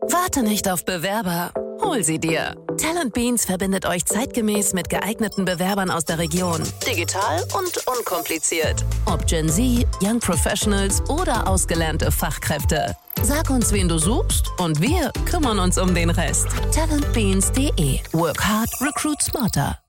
Warte nicht auf Bewerber. Hol sie dir. Talent Beans verbindet euch zeitgemäß mit geeigneten Bewerbern aus der Region. Digital und unkompliziert. Ob Gen Z, Young Professionals oder ausgelernte Fachkräfte. Sag uns, wen du suchst und wir kümmern uns um den Rest. Talentbeans.de. Work hard, recruit smarter.